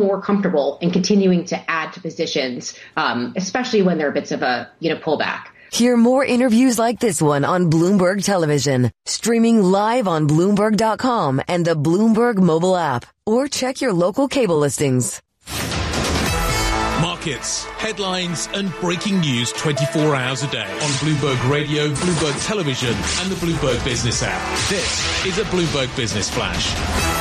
more comfortable in continuing to add to positions, especially when there are bits of a, pullback. Hear more interviews like this one on Bloomberg Television, streaming live on Bloomberg.com and the Bloomberg mobile app, or check your local cable listings. Markets, headlines and breaking news 24 hours a day on Bloomberg Radio, Bloomberg Television and the Bloomberg Business app. This is a Bloomberg Business Flash.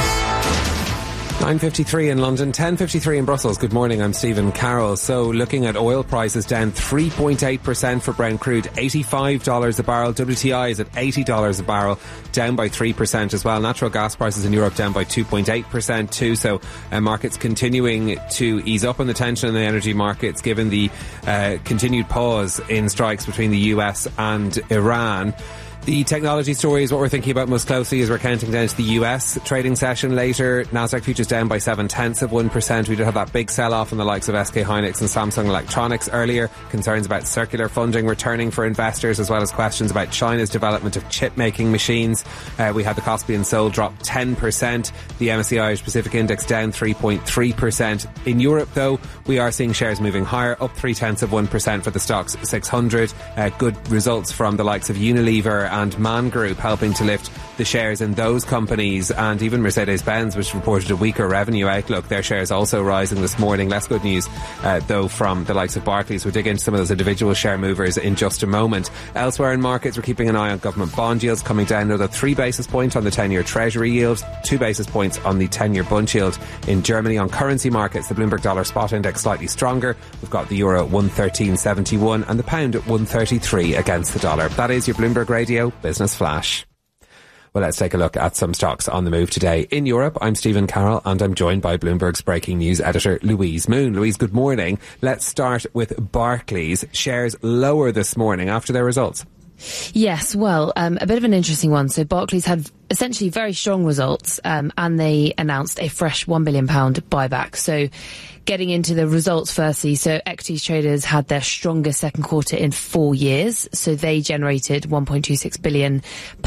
9:53 in London, 10:53 in Brussels. Good morning, I'm Stephen Carroll. So looking at oil prices, down 3.8% for Brent crude, $85 a barrel. WTI is at $80 a barrel, down by 3% as well. Natural gas prices in Europe down by 2.8% too. So markets continuing to ease up on the tension in the energy markets given the continued pause in strikes between the US and Iran. The technology story is what we're thinking about most closely as we're counting down to the US trading session later. Nasdaq futures down by 0.7%. We did have that big sell-off in the likes of SK Hynix and Samsung Electronics earlier. Concerns about circular funding returning for investors, as well as questions about China's development of chip-making machines. We had the Kospi and Seoul drop 10%. The MSCI Irish Pacific Index down 3.3%. In Europe, though, we are seeing shares moving higher, up 0.3% for the Stoxx 600. Good results from the likes of Unilever and Man Group helping to lift the shares in those companies, and even Mercedes-Benz, which reported a weaker revenue outlook. Their shares also rising this morning. Less good news, though, from the likes of Barclays. We'll dig into some of those individual share movers in just a moment. Elsewhere in markets, we're keeping an eye on government bond yields coming down another 3 basis points on the 10-year Treasury yield, 2 basis points on the 10-year Bund yield. In Germany, on currency markets, the Bloomberg Dollar Spot Index slightly stronger. We've got the euro at 113.71 and the pound at 133 against the dollar. That is your Bloomberg Radio Business Flash. Well, let's take a look at some stocks on the move today. In Europe, I'm Stephen Carroll and I'm joined by Bloomberg's breaking news editor, Louise Moon. Louise, good morning. Let's start with Barclays. Shares lower this morning after their results. Yes, well, a bit of an interesting one. So Barclays had essentially very strong results, and they announced a fresh £1 billion buyback. So getting into the results firstly, so equities traders had their strongest second quarter in 4 years. So they generated £1.26 billion.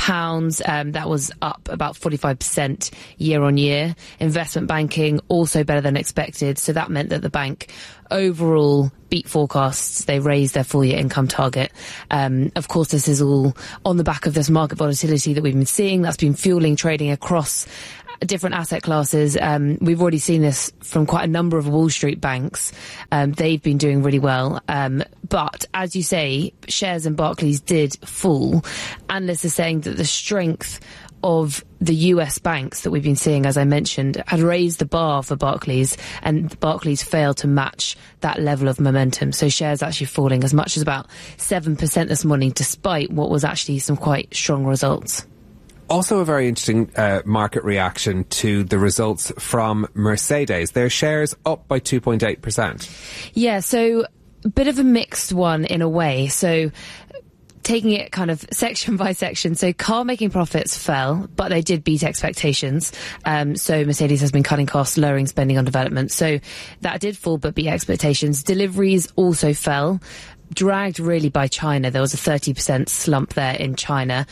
That was up about 45% year on year. Investment banking also better than expected. So that meant that the bank overall beat forecasts. They raised their full year income target. Of course, this is all on the back of this market volatility that we've been seeing. That's been fueling trading across different asset classes. We've already seen this from quite a number of Wall Street banks. They've been doing really well. But as you say, shares in Barclays did fall. Analysts are saying that the strength of the US banks that we've been seeing, as I mentioned, had raised the bar for Barclays, and Barclays failed to match that level of momentum. So shares actually falling as much as about 7% this morning, despite what was actually some quite strong results. Also a very interesting market reaction to the results from Mercedes. Their shares up by 2.8%. Yeah, so a bit of a mixed one in a way. So taking it kind of section by section. So car making profits fell, but they did beat expectations. So Mercedes has been cutting costs, lowering spending on development. So that did fall, but beat expectations. Deliveries also fell, dragged really by China. There was a 30% slump there in China.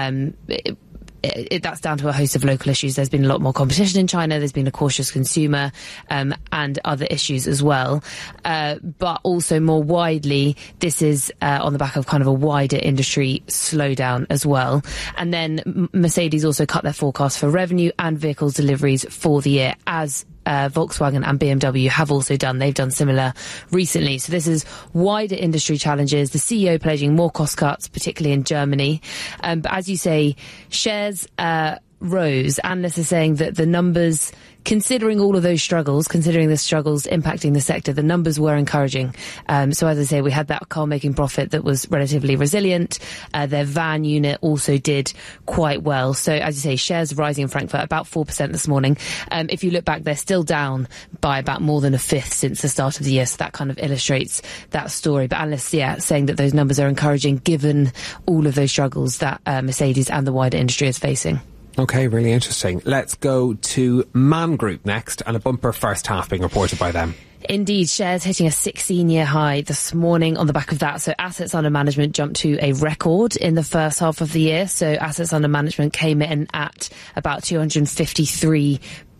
That's down to a host of local issues. There's been a lot more competition in China. There's been a cautious consumer, and other issues as well. But also more widely, this is on the back of kind of a wider industry slowdown as well. And then Mercedes also cut their forecast for revenue and vehicles deliveries for the year, as Volkswagen and BMW have also done. They've done similar recently. So this is wider industry challenges. The CEO pledging more cost cuts, particularly in Germany. But as you say, shares rose. Analysts are saying that the numbers, considering all of those struggles, considering the struggles impacting the sector, the numbers were encouraging. So as I say, we had that car making profit that was relatively resilient. Their van unit also did quite well. So as you say, shares rising in Frankfurt about 4% this morning. If you look back, they're still down by about more than a fifth since the start of the year. So that kind of illustrates that story. But analysts, saying that those numbers are encouraging given all of those struggles that Mercedes and the wider industry is facing. Okay, really interesting. Let's go to Man Group next, and a bumper first half being reported by them. Indeed, shares hitting a 16-year high this morning on the back of that. So assets under management jumped to a record in the first half of the year. So assets under management came in at about £253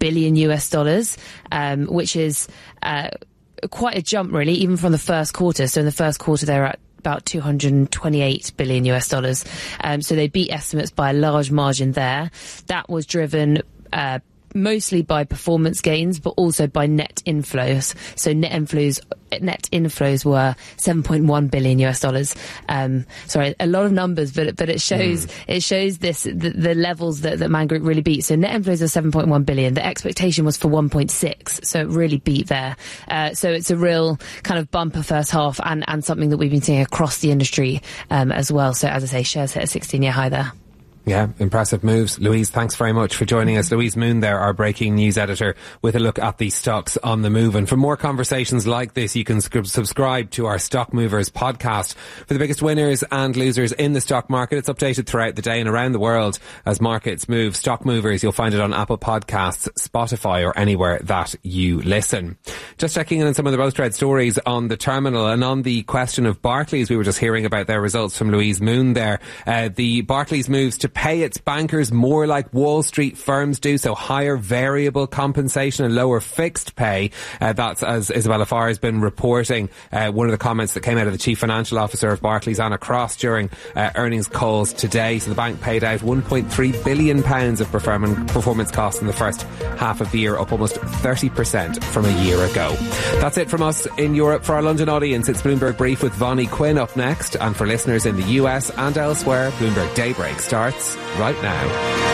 billion US, which is quite a jump, really, even from the first quarter. So in the first quarter, they're at about $228 billion US. So they beat estimates by a large margin there. That was driven mostly by performance gains, but also by net inflows. So net inflows were $7.1 billion US. Sorry, a lot of numbers, but it shows the levels that Man Group really beat. So net inflows are $7.1 billion. The expectation was for 1.6, so it really beat there. So it's a real kind of bumper first half, and something that we've been seeing across the industry as well. So as I say, shares hit a 16-year high there. Yeah, impressive moves. Louise, thanks very much for joining us. Louise Moon there, our breaking news editor, with a look at the stocks on the move. And for more conversations like this, you can subscribe to our Stock Movers podcast for the biggest winners and losers in the stock market. It's updated throughout the day and around the world as markets move. Stock Movers, you'll find it on Apple Podcasts, Spotify, or anywhere that you listen. Just checking in on some of the most read stories on the terminal, and on the question of Barclays, we were just hearing about their results from Louise Moon there. The Barclays moves to pay its bankers more like Wall Street firms do, so higher variable compensation and lower fixed pay. That's as Isabella Farr has been reporting. One of the comments that came out of the Chief Financial Officer of Barclays, Anna Cross, during earnings calls today. So the bank paid out £1.3 billion of performance costs in the first half of the year, up almost 30% from a year ago. That's it from us in Europe. For our London audience, it's Bloomberg Brief with Vonnie Quinn up next. And for listeners in the US and elsewhere, Bloomberg Daybreak starts right now.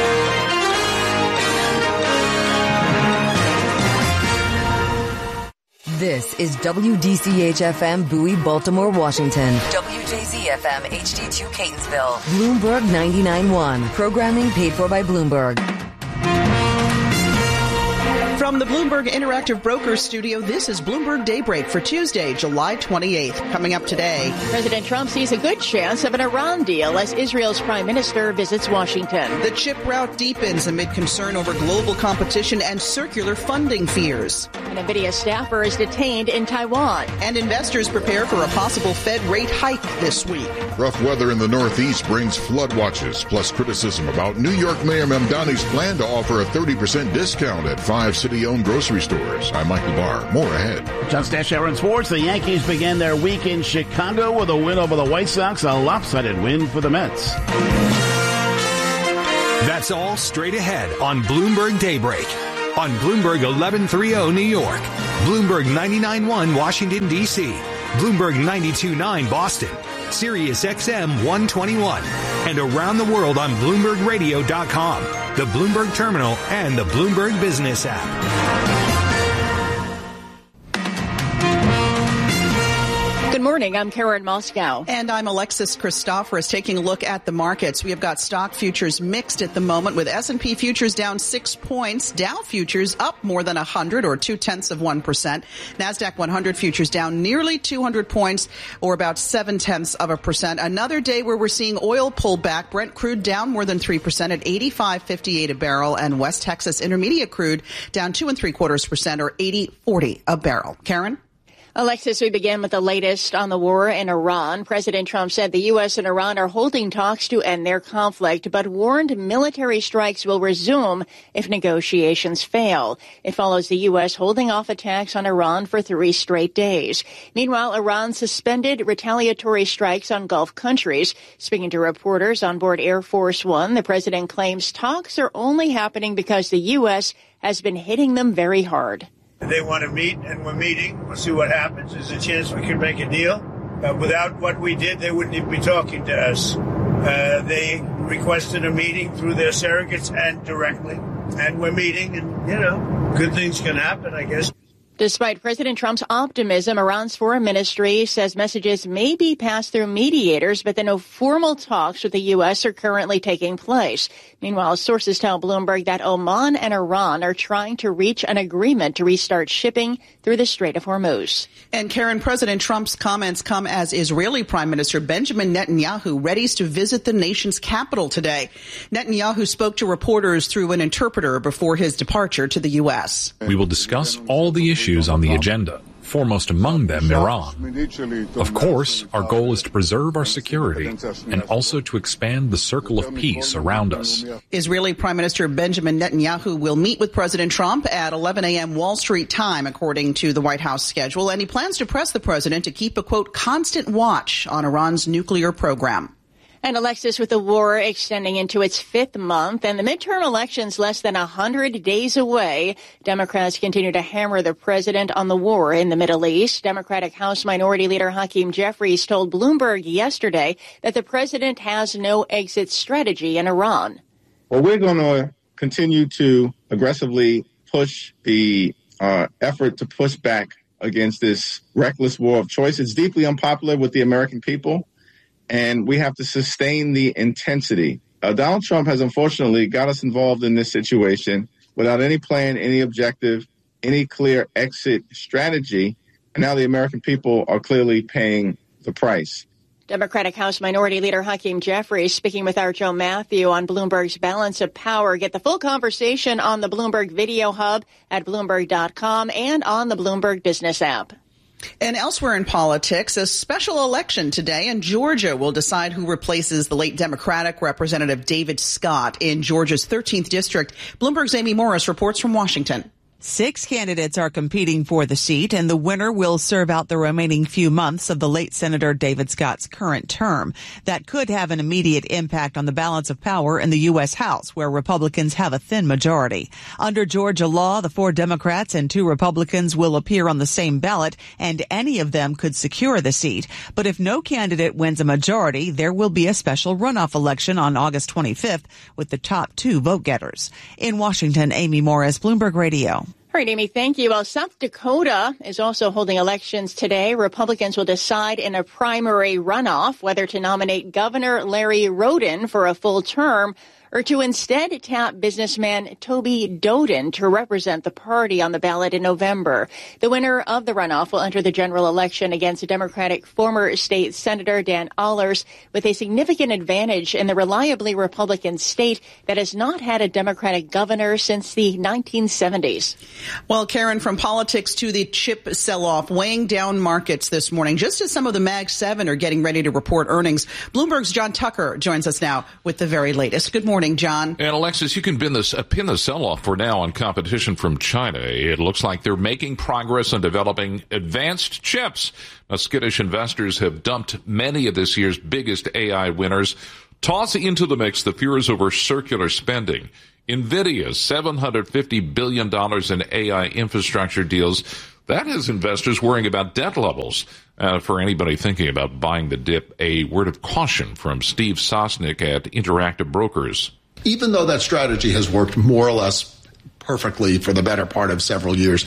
This is WDCH-FM Bowie, Baltimore, Washington. WJZ-FM HD2 Catonsville. Bloomberg 99.1. Programming paid for by Bloomberg. From the Bloomberg Interactive Brokers Studio, this is Bloomberg Daybreak for Tuesday, July 28th. Coming up today, President Trump sees a good chance of an Iran deal as Israel's prime minister visits Washington. The chip rout deepens amid concern over global competition and circular funding fears. An NVIDIA staffer is detained in Taiwan. And investors prepare for a possible Fed rate hike this week. Rough weather in the Northeast brings flood watches, plus criticism about New York Mayor Mamdani's plan to offer a 30% discount at 5 city-owned grocery stores. I'm Michael Barr. More ahead. Just Dash Hour in Sports. The Yankees began their week in Chicago with a win over the White Sox, a lopsided win for the Mets. That's all straight ahead on Bloomberg Daybreak. On Bloomberg 1130 New York, Bloomberg 99.1 Washington, D.C., Bloomberg 92.9 Boston, Sirius XM 121, and around the world on BloombergRadio.com, the Bloomberg Terminal, and the Bloomberg Business app. Good morning. I'm Karen Moscow. And I'm Alexis Christoforous, taking a look at the markets. We have got stock futures mixed at the moment, with S&P futures down 6 points, Dow futures up more than 100 or 0.2%. NASDAQ 100 futures down nearly 200 points or about 0.7%. Another day where we're seeing oil pull back. Brent crude down more than 3% at $85.58 a barrel, and West Texas Intermediate crude down 2.75% or $80.40 a barrel. Karen? Alexis, we begin with the latest on the war in Iran. President Trump said the U.S. and Iran are holding talks to end their conflict, but warned military strikes will resume if negotiations fail. It follows the U.S. holding off attacks on Iran for 3 straight days. Meanwhile, Iran suspended retaliatory strikes on Gulf countries. Speaking to reporters on board Air Force One, the president claims talks are only happening because the U.S. has been hitting them very hard. They want to meet, and we're meeting. We'll see what happens. There's a chance we can make a deal. Without what we did, they wouldn't even be talking to us. They requested a meeting through their surrogates and directly. And we're meeting, and, good things can happen, I guess. Despite President Trump's optimism, Iran's foreign ministry says messages may be passed through mediators, but that no formal talks with the U.S. are currently taking place. Meanwhile, sources tell Bloomberg that Oman and Iran are trying to reach an agreement to restart shipping through the Strait of Hormuz. And Karen, President Trump's comments come as Israeli Prime Minister Benjamin Netanyahu readies to visit the nation's capital today. Netanyahu spoke to reporters through an interpreter before his departure to the U.S. We will discuss all the issues on the agenda. foremost among them Iran. Of course, our goal is to preserve our security and also to expand the circle of peace around us. Israeli Prime Minister Benjamin Netanyahu will meet with President Trump at 11 a.m. Wall Street time, according to the White House schedule, and he plans to press the president to keep a, quote, constant watch on Iran's nuclear program. And Alexis, with the war extending into its 5th month and the midterm elections less than 100 days away, Democrats continue to hammer the president on the war in the Middle East. Democratic House Minority Leader Hakeem Jeffries told Bloomberg yesterday that the president has no exit strategy in Iran. Well, we're going to continue to aggressively push the effort to push back against this reckless war of choice. It's deeply unpopular with the American people, and we have to sustain the intensity. Donald Trump has unfortunately got us involved in this situation without any plan, any objective, any clear exit strategy, and now the American people are clearly paying the price. Democratic House Minority Leader Hakeem Jeffries speaking with our Joe Matthew on Bloomberg's Balance of Power. Get the full conversation on the Bloomberg Video Hub at Bloomberg.com and on the Bloomberg Business app. And elsewhere in politics, a special election today in Georgia will decide who replaces the late Democratic Representative David Scott in Georgia's 13th district. Bloomberg's Amy Morris reports from Washington. 6 candidates are competing for the seat, and the winner will serve out the remaining few months of the late Senator David Scott's current term. That could have an immediate impact on the balance of power in the U.S. House, where Republicans have a thin majority. Under Georgia law, the 4 Democrats and 2 Republicans will appear on the same ballot, and any of them could secure the seat. But if no candidate wins a majority, there will be a special runoff election on August 25th with the top 2 vote-getters. In Washington, Amy Morris, Bloomberg Radio. All right, Amy, thank you. Well, South Dakota is also holding elections today. Republicans will decide in a primary runoff whether to nominate Governor Larry Roden for a full term or to instead tap businessman Toby Doden to represent the party on the ballot in November. The winner of the runoff will enter the general election against Democratic former state Senator Dan Allers with a significant advantage in the reliably Republican state that has not had a Democratic governor since the 1970s. Well, Karen, from politics to the chip sell-off, weighing down markets this morning, just as some of the Mag 7 are getting ready to report earnings. Bloomberg's John Tucker joins us now with the very latest. Good morning, John. And Alexis, you can pin the sell-off for now on competition from China. It looks like they're making progress on developing advanced chips. Now, skittish investors have dumped many of this year's biggest AI winners. Toss into the mix the fears over circular spending. NVIDIA's $750 billion in AI infrastructure deals. That has investors worrying about debt levels. For anybody thinking about buying the dip, a word of caution from Steve Sosnick at Interactive Brokers. Even though that strategy has worked more or less perfectly for the better part of several years,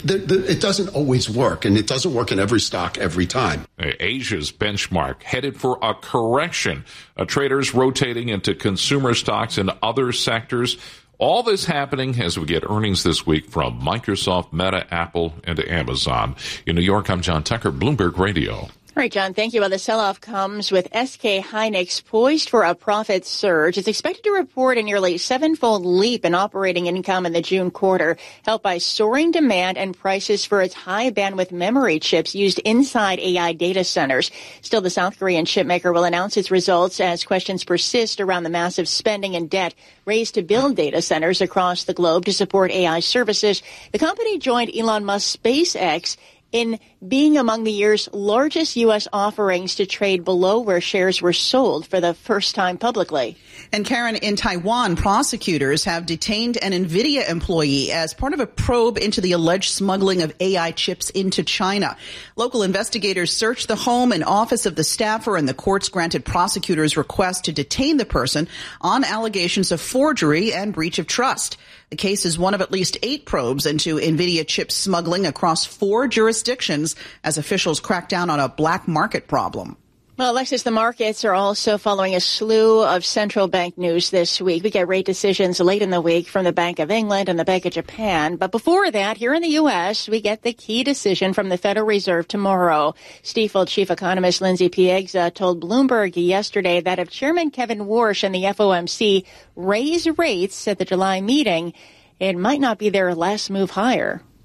it doesn't always work, and it doesn't work in every stock every time. Asia's benchmark headed for a correction. Traders rotating into consumer stocks and other sectors. All this happening as we get earnings this week from Microsoft, Meta, Apple, and Amazon. In New York, I'm John Tucker, Bloomberg Radio. All right, John, thank you. Well, the sell-off comes with SK Hynix poised for a profit surge. It's expected to report a nearly 7-fold leap in operating income in the June quarter, helped by soaring demand and prices for its high-bandwidth memory chips used inside AI data centers. Still, the South Korean chipmaker will announce its results as questions persist around the massive spending and debt raised to build data centers across the globe to support AI services. The company joined Elon Musk's SpaceX in being among the year's largest U.S. offerings to trade below where shares were sold for the first time publicly. And Karen, in Taiwan, prosecutors have detained an NVIDIA employee as part of a probe into the alleged smuggling of AI chips into China. Local investigators searched the home and office of the staffer, and the courts granted prosecutors' request to detain the person on allegations of forgery and breach of trust. The case is one of at least 8 probes into NVIDIA chip smuggling across 4 jurisdictions as officials crack down on a black market problem. Well, Alexis, the markets are also following a slew of central bank news this week. We get rate decisions late in the week from the Bank of England and the Bank of Japan. But before that, here in the U.S., we get the key decision from the Federal Reserve tomorrow. Stifel chief economist Lindsay Piegza told Bloomberg yesterday that if Chairman Kevin Warsh and the FOMC raise rates at the July meeting, it might not be their last move higher.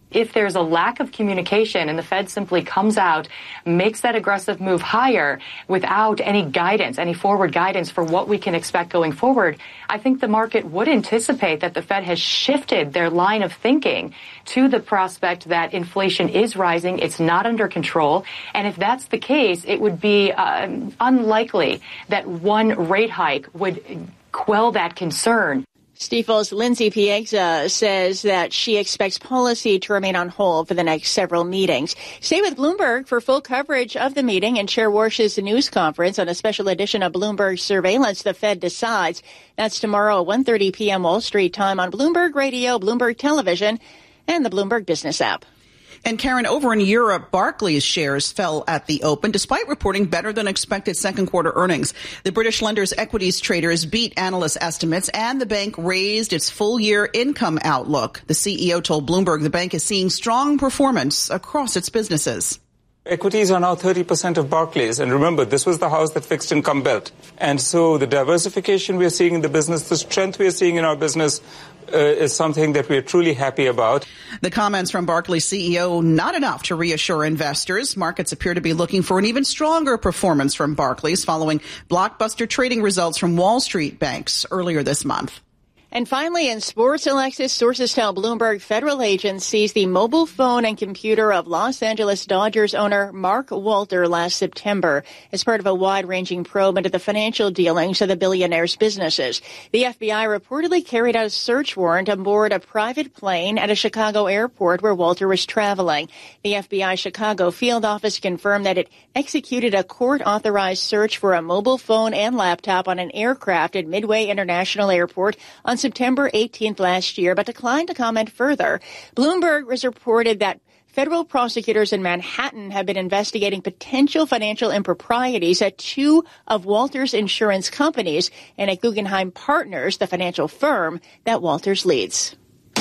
if there's a lack of communication and the Fed simply comes out, makes that aggressive move higher without any guidance, any forward guidance for what we can expect going forward, I think the market would anticipate that the Fed has shifted their line of thinking to the prospect that inflation is rising, it's not under control, and if that's the case, it would be unlikely that one rate hike would quell that concern. Stifel's Lindsay Piegza says that she expects policy to remain on hold for the next several meetings. Stay with Bloomberg for full coverage of the meeting and Chair Warsh's news conference on a special edition of Bloomberg Surveillance, The Fed Decides. That's tomorrow at 1:30 p.m. Wall Street time on Bloomberg Radio, Bloomberg Television, and the Bloomberg Business app. And Karen, over in Europe, Barclays shares fell at the open despite reporting better than expected second quarter earnings. The British lender's equities traders beat analyst estimates and the bank raised its full year income outlook. The CEO told Bloomberg the bank is seeing strong performance across its businesses. Equities are now 30% of Barclays. And remember, this was the house that fixed income built. And so the diversification we are seeing in the business, the strength we are seeing in our business is something that we are truly happy about. The comments from Barclays CEO, not enough to reassure investors. Markets appear to be looking for an even stronger performance from Barclays following blockbuster trading results from Wall Street banks earlier this month. And finally, in sports, Alexis, sources tell Bloomberg federal agents seized the mobile phone and computer of Los Angeles Dodgers owner Mark Walter last September as part of a wide-ranging probe into the financial dealings of the billionaire's businesses. The FBI reportedly carried out a search warrant aboard a private plane at a Chicago airport where Walter was traveling. The FBI Chicago field office confirmed that it executed a court-authorized search for a mobile phone and laptop on an aircraft at Midway International Airport on September 18th last year, but declined to comment further. Bloomberg has reported that federal prosecutors in Manhattan have been investigating potential financial improprieties at two of Walter's insurance companies and at Guggenheim Partners, the financial firm that Walters leads.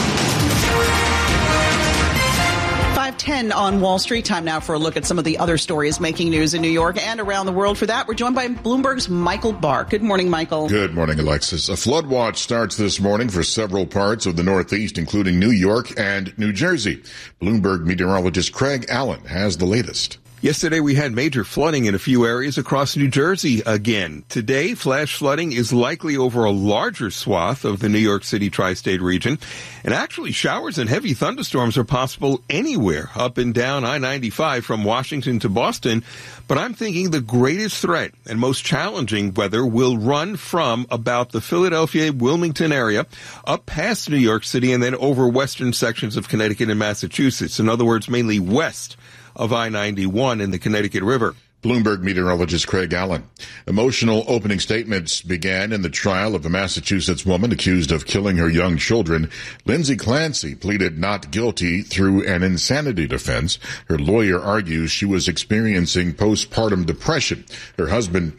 5:10 on Wall Street. Time now for a look at some of the other stories making news in New York and around the world. For that, we're joined by Bloomberg's Michael Barr. Good morning, Michael. Good morning, Alexis. A flood watch starts this morning for several parts of the Northeast, including New York and New Jersey. Bloomberg meteorologist Craig Allen has the latest. Yesterday, we had major flooding in a few areas across New Jersey again. Today, flash flooding is likely over a larger swath of the New York City tri-state region. And actually, showers and heavy thunderstorms are possible anywhere up and down I-95 from Washington to Boston. But I'm thinking the greatest threat and most challenging weather will run from about the Philadelphia, Wilmington area up past New York City and then over western sections of Connecticut and Massachusetts. In other words, mainly west of I-91 in the Connecticut River. Bloomberg meteorologist Craig Allen. Emotional opening statements began in the trial of a Massachusetts woman accused of killing her young children. Lindsay Clancy pleaded not guilty through an insanity defense. Her lawyer argues she was experiencing postpartum depression. Her husband